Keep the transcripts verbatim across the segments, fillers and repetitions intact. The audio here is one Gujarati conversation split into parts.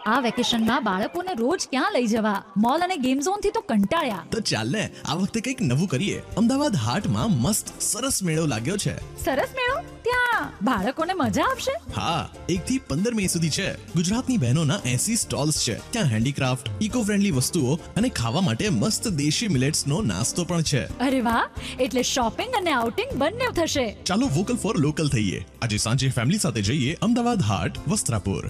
આ વેકેશનમાં બાળકોને રોજ ક્યાં લઈ જવા? મોલ અને ગેમ ઝોન થી તો કંટાળ્યા. તો ચાલ ને આ વખતે કંઈક નવું કરીએ. અમદાવાદ હાટમાં મસ્ત સરસ મેળો લાગ્યો છે. સરસ મેળો? ત્યાં બાળકોને મજા આવશે? હા, એક થી પંદર મે સુધી છે. ગુજરાતની બહેનોના એસી સ્ટોલ્સ છે. ત્યાં હેન્ડીક્રાફ્ટ, ઇકો ફ્રેન્ડલી વસ્તુઓ અને ખાવા માટે મસ્ત દેશી મિલેટ્સનો નાસ્તો પણ છે. અરે વાહ, એટલે શોપિંગ અને આઉટિંગ બંને થશે. ચાલો વોકલ ફોર લોકલ થઈએ. આજે સાંજે ફેમિલી સાથે જઈએ અમદાવાદ હાટ, વસ્ત્રાપુર.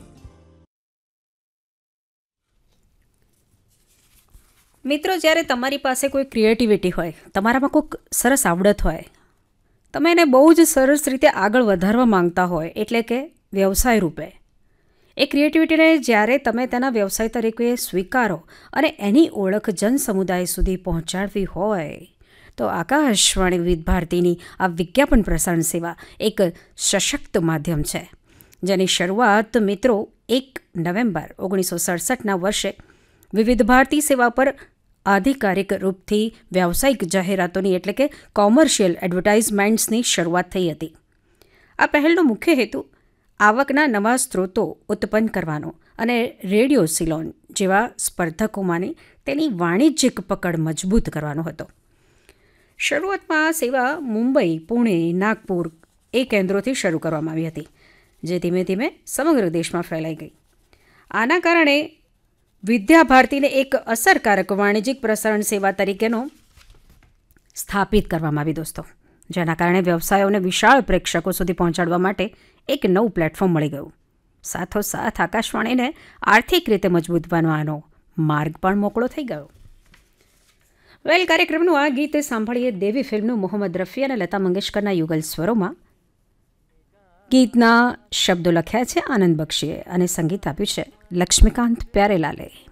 મિત્રો, જ્યારે તમારી પાસે કોઈ ક્રિએટિવિટી હોય, તમારામાં કોઈક સરસ આવડત હોય, તમે એને બહુ જ સરસ રીતે આગળ વધારવા માંગતા હોય, એટલે કે વ્યવસાય રૂપે, એ ક્રિએટિવિટીને જ્યારે તમે તેના વ્યવસાય તરીકે સ્વીકારો અને એની ઓળખ જન સમુદાય સુધી પહોંચાડવી હોય, તો આકાશવાણી વિવિધ ભારતીની આ વિજ્ઞાપન પ્રસારણ સેવા એક સશક્ત માધ્યમ છે, જેની શરૂઆત મિત્રો એક નવેમ્બર ઓગણીસો સડસઠના વર્ષે વિવિધ ભારતી સેવા પર આધિકારિક રૂપથી વ્યાવસાયિક જાહેરાતોની એટલે કે કોમર્શિયલ એડવર્ટાઇઝમેન્ટ્સની શરૂઆત થઈ હતી. આ પહેલનો મુખ્ય હેતુ આવકના નવા સ્ત્રોતો ઉત્પન્ન કરવાનો અને રેડિયો સિલોન જેવા સ્પર્ધકોમાંની તેની વાણિજ્યિક પકડ મજબૂત કરવાનો હતો. શરૂઆતમાં આ સેવા મુંબઈ, પુણે, નાગપુર એ કેન્દ્રોથી શરૂ કરવામાં આવી હતી, જે ધીમે ધીમે સમગ્ર દેશમાં ફેલાઈ ગઈ. આના કારણે વિદ્યા ભારતીને એક અસરકારક વાણિજ્યિક પ્રસારણ સેવા તરીકેનો સ્થાપિત કરવામાં આવી દોસ્તો, જેના કારણે વ્યવસાયોને વિશાળ પ્રેક્ષકો સુધી પહોંચાડવા માટે એક નવું પ્લેટફોર્મ મળી ગયું. સાથોસાથ આકાશવાણીને આર્થિક રીતે મજબૂત બનવાનો માર્ગ પણ મોકળો થઈ ગયો. વેલ, કાર્યક્રમનું આ ગીત સાંભળીએ દેવી ફિલ્મનું મોહમ્મદ રફી અને લતા મંગેશકરના યુગલ સ્વરોમાં. ગીતના શબ્દો લખ્યા છે આનંદ બક્ષીએ અને સંગીત આપ્યું છે લક્ષ્મીકાંત પ્યારેલાલે.